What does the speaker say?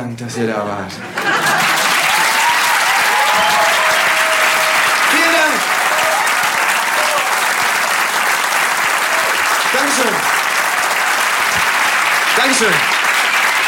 Dank, dass ihr da wart. Vielen Dank. Dankeschön. Dankeschön.